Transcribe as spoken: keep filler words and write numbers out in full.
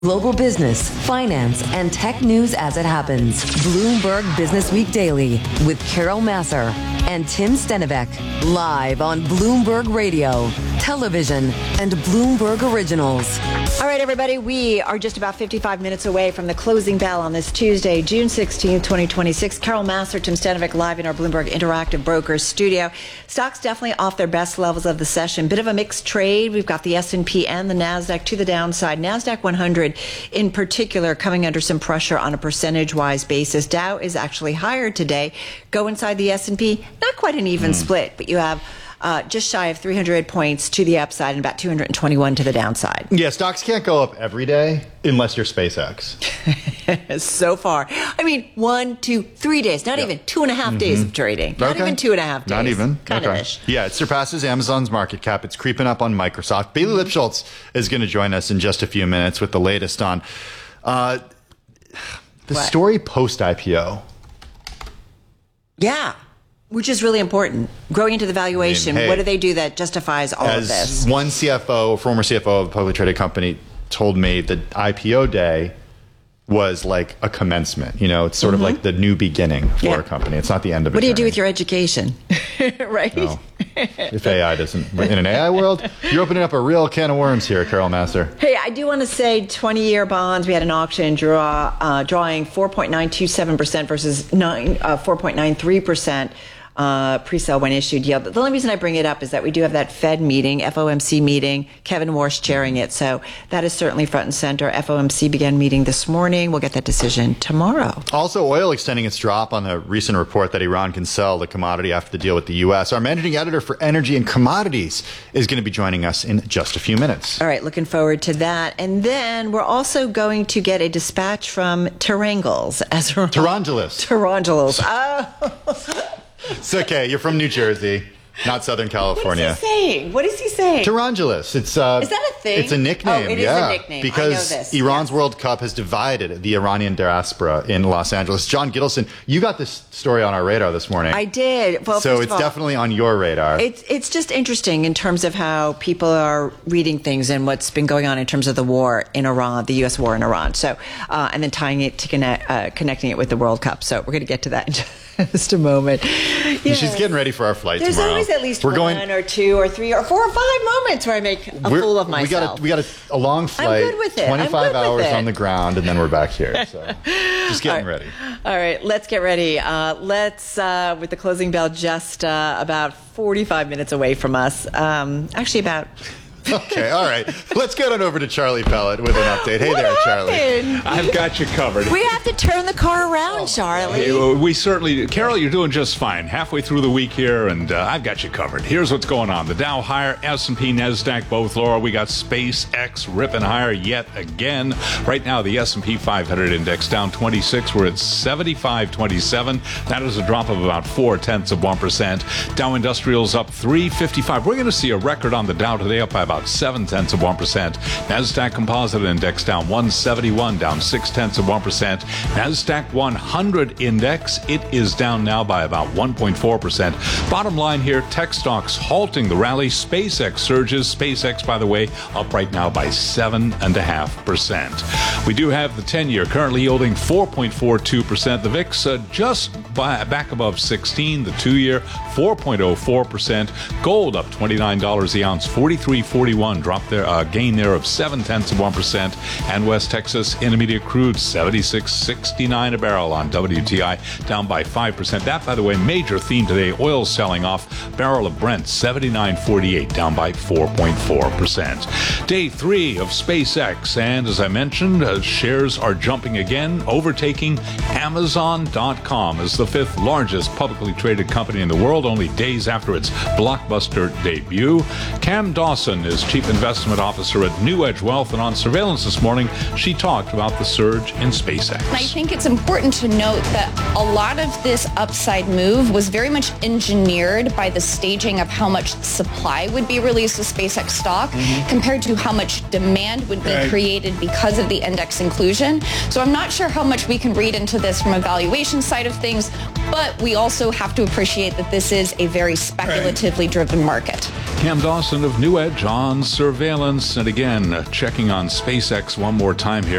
Global business, finance, and tech news as it happens. Bloomberg Business Week Daily with Carol Massar and Tim Stenivek. Live on Bloomberg Radio, television, and Bloomberg Originals. All right, everybody, we are just about fifty-five minutes away from the closing bell on this Tuesday, June sixteenth, twenty twenty-six. Carol Massar, Tim Stenivek, live in our Bloomberg Interactive Brokers studio. Stocks definitely off their best levels of the session. Bit of a mixed trade. We've got the S and P and the NASDAQ to the downside. NASDAQ one hundred in particular coming under some pressure on a percentage-wise basis. Dow is actually higher today. Go inside the S and P, not quite an even mm. split, but you have Uh, just shy of three hundred points to the upside and about two hundred twenty-one to the downside. Yeah, stocks can't go up every day unless you're SpaceX. So far. I mean, one, two, three days, not yep. even two and a half mm-hmm. days of trading. Not okay. even two and a half days. Not even. Kind okay. of ish. Yeah, it surpasses Amazon's market cap. It's creeping up on Microsoft. Bailey Lipschultz is going to join us in just a few minutes with the latest on uh, the what? story post-I P O. Yeah. Which is really important. Growing into the valuation, I mean, hey, what do they do that justifies all of this? As one C F O, former C F O of a publicly traded company, told me that I P O day was like a commencement. You know, it's sort mm-hmm. of like the new beginning for yeah. a company. It's not the end of it. What do you do with your education? Right? No. If A I doesn't, in an A I world, you're opening up a real can of worms here, Carol Massar. Hey, I do want to say twenty-year bonds. We had an auction draw, uh, drawing four point nine two seven percent versus nine, uh, four point nine three percent. Uh, pre-sale when issued yield. The only reason I bring it up is that we do have that Fed meeting, F O M C meeting, Kevin Warsh chairing it. So that is certainly front and center. F O M C began meeting this morning. We'll get that decision tomorrow. Also, oil extending its drop on the recent report that Iran can sell the commodity after the deal with the U S. Our managing editor for energy and commodities is going to be joining us in just a few minutes. All right, looking forward to that. And then we're also going to get a dispatch from Terangels. As Tarangelis. Tarangelis. Oh. It's okay. You're from New Jersey, not Southern California. What is he saying? What is he saying? Tarangelis. It's uh, is that a thing? It's a nickname. Oh, it yeah, is a nickname. because I know this. Iran's yes. World Cup has divided the Iranian diaspora in Los Angeles. John Gittleson, you got this story on our radar this morning. I did. Well, so first it's of all, definitely on your radar. It's it's just interesting in terms of how people are reading things and what's been going on in terms of the war in Iran, the U S war in Iran. So, uh, and then tying it to connect, uh, connecting it with the World Cup. So we're going to get to that in just a moment. Yeah. She's getting ready for our flight There's tomorrow. There's always at least we're one going, or two or three or four or five moments where I make a fool of myself. We got a, we got a, a long flight. I'm good with it. twenty-five I'm good with hours it. on the ground, and then we're back here. So just getting All right. ready. All right, let's get ready. Uh, let's, uh, with the closing bell just uh, about forty-five minutes away from us. Um, actually, about... Okay, all right. Let's get on over to Charlie Pellet with an update. Hey what there, happened? Charlie. I've got you covered. We have to turn the car around, Charlie. Hey, we certainly, Carol, you're doing just fine. Halfway through the week here, and uh, I've got you covered. Here's what's going on. The Dow higher, S and P, NASDAQ both lower. We got SpaceX ripping higher yet again. Right now, the S and P five hundred index down twenty-six. We're at seventy-five twenty-seven. That is a drop of about four tenths of one percent. Dow Industrials up three fifty-five. We're going to see a record on the Dow today, up by about seven tenths of one percent. NASDAQ Composite Index down one seventy-one, down six tenths of one percent. NASDAQ one hundred Index, it is down now by about one point four percent. Bottom line here, tech stocks halting the rally. SpaceX surges. SpaceX, by the way, up right now by seven point five percent. We do have the ten-year currently yielding four point four two percent. The V I X uh, just by, back above sixteen. The two-year, four point oh four percent. Gold up twenty-nine dollars the ounce, forty-three forty-one. Drop there, uh, gain there of seven tenths of one percent. And West Texas Intermediate crude seventy-six sixty-nine a barrel on W T I, down by five percent. That, by the way, major theme today. Oil selling off. Barrel of Brent seventy-nine forty-eight, down by four point four percent. Day three of SpaceX, and as I mentioned, uh, shares are jumping again, overtaking Amazon dot com as the fifth largest publicly traded company in the world, only days after its blockbuster debut. Cam Dawson is Chief Investment Officer at New Edge Wealth, and on Surveillance this morning, she talked about the surge in SpaceX. I think it's important to note that a lot of this upside move was very much engineered by the staging of how much supply would be released of SpaceX stock mm-hmm. compared to how much demand would be right. created because of the index inclusion. So I'm not sure how much we can read into this from a valuation side of things, but we also have to appreciate that this is a very speculatively right. driven market. Cam Dawson of New Edge on surveillance. And again, uh, checking on SpaceX one more time here.